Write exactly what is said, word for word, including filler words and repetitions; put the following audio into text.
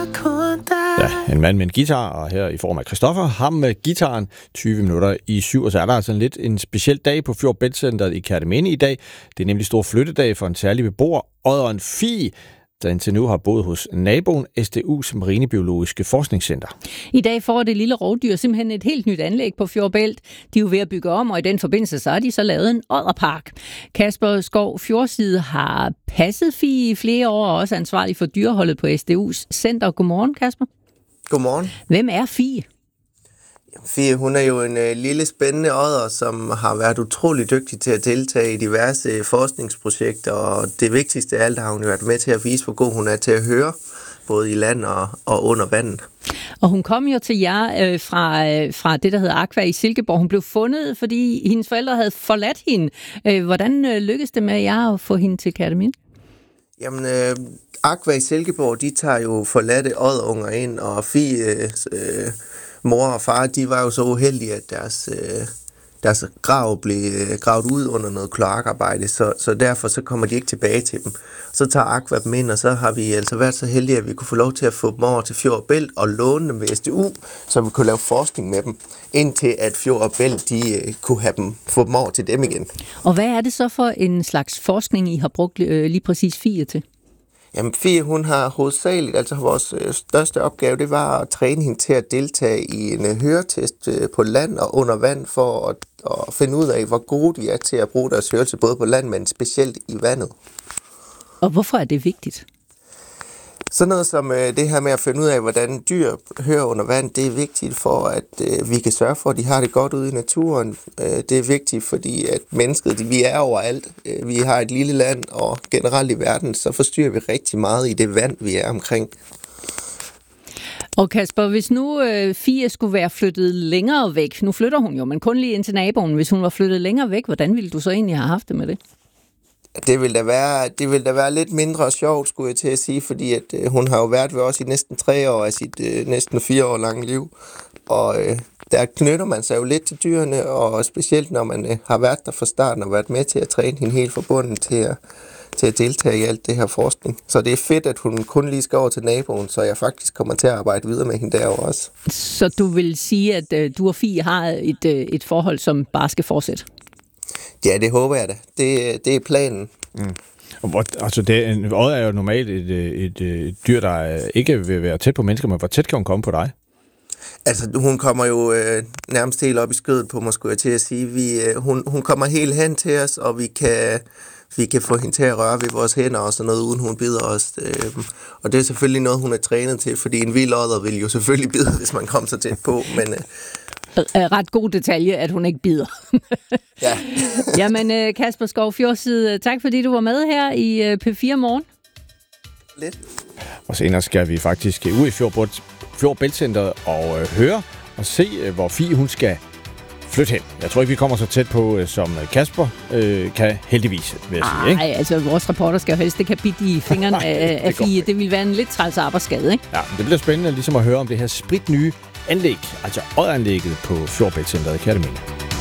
Ja, en mand med en guitar, og her i form af Christoffer, ham med guitaren, tyve minutter i syv, og så er der altså en lidt en speciel dag på Fjord Bæltcentret i Kerteminde i dag. Det er nemlig stor flyttedag for en særlig beboer, Odderen Fie, der indtil nu har boet hos naboen S D U's Marinebiologiske Forskningscenter. I dag får det lille rovdyr simpelthen et helt nyt anlæg på Fjord Bælt. De er jo ved at bygge om, og i den forbindelse så har de så lavet en odderpark. Kasper Skov Fjordside har passet Fie i flere år, og også ansvarlig for dyreholdet på S D U's center. Godmorgen, Kasper. Godmorgen. Hvem er Fie? Fie, hun er jo en øh, lille spændende odder, som har været utrolig dygtig til at deltage i diverse forskningsprojekter, og det vigtigste af alt har hun jo været med til at vise, hvor god hun er til at høre, både i land og, og under vandet. Og hun kom jo til jer øh, fra, øh, fra det, der hedder Aqua i Silkeborg. Hun blev fundet, fordi hendes forældre havde forladt hende. Øh, hvordan øh, lykkedes det med jer at få hende til Kerteminde? Jamen, øh, Aqua i Silkeborg, de tager jo forladte odderunger ind, og Fie... Øh, mor og far, de var jo så uheldige, at deres, øh, deres grav blev øh, gravet ud under noget kloakarbejde, så, så derfor så kommer de ikke tilbage til dem. Så tager Aqua dem ind, og så har vi altså været så heldige, at vi kunne få lov til at få dem over til Fjord Bælt og låne dem ved S D U, så vi kunne lave forskning med dem, indtil at Fjord Bælt, de øh, kunne have dem, få dem over til dem igen. Og hvad er det så for en slags forskning, I har brugt øh, lige præcis Fie til? Jamen, Fie, hun har hovedsageligt, altså vores øh, største opgave, det var at træne hende til at deltage i en øh, høretest øh, på land og under vand, for at, at finde ud af, hvor gode de er til at bruge deres hørelse, både på land, men specielt i vandet. Og hvorfor er det vigtigt? Sådan noget som øh, det her med at finde ud af, hvordan dyr hører under vand, det er vigtigt for, at øh, vi kan sørge for, at de har det godt ude i naturen. Øh, det er vigtigt, fordi at mennesket, de, vi er overalt. Øh, vi har et lille land, og generelt i verden, så forstyrrer vi rigtig meget i det vand, vi er omkring. Og Kasper, hvis nu øh, Fie skulle være flyttet længere væk, nu flytter hun jo, men kun lige ind til naboen, hvis hun var flyttet længere væk, hvordan ville du så egentlig have haft det med det? Det vil da være, det vil da være lidt mindre sjovt, skulle jeg til at sige, fordi at, øh, hun har jo været ved os i næsten tre år af sit øh, næsten fire år lange liv. Og øh, der knytter man sig jo lidt til dyrene, og specielt når man øh, har været der fra starten og været med til at træne hende helt forbundet til at, til at deltage i alt det her forskning. Så det er fedt, at hun kun lige skal over til naboen, så jeg faktisk kommer til at arbejde videre med hende derovre også. Så du vil sige, at øh, du og Fie har et, øh, et forhold, som bare skal fortsætte? Ja, det håber jeg da. Det, det er planen. Mm. Og hvor, altså det, en odder er jo normalt et, et, et dyr, der ikke vil være tæt på mennesker, men hvor tæt kan hun komme på dig? Altså, hun kommer jo øh, nærmest helt op i skødet på mig, skulle jeg til at sige. Vi, øh, hun, hun kommer helt hen til os, og vi kan, vi kan få hende til at røre ved vores hænder og sådan noget, uden hun bider os. Øh, og det er selvfølgelig noget, hun er trænet til, fordi en vild odder vil jo selvfølgelig bide, hvis man kommer så tæt på, men... Øh, ret god detalje, at hun ikke bider. Ja. Jamen, Kasper Skov Fjordside, tak fordi du var med her i P fire Morgen. Lidt. Og senere skal vi faktisk ud i Fjord, Fjord Bæltcentret og øh, høre og se, øh, hvor Fie hun skal flytte hen. Jeg tror ikke, vi kommer så tæt på, øh, som Kasper øh, kan heldigvis, vil jeg sige. Nej, altså vores reporter skal jo helst ikke have bidt i fingrene af, af Fie. Det vil være en lidt træls arbejdsskade, ikke? Ja, det bliver spændende ligesom at høre om det her spritnye anlæg, altså odderanlægget på Fjord Bæltcentret i Kerteminde.